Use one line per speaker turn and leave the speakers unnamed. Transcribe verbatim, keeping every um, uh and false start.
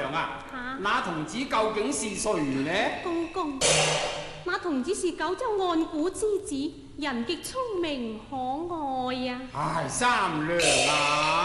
娘啊，
嚇
那童子究竟是誰呢？
公公，那童子是九州岸古之子，人極聰明可愛啊！
唉，三娘啊！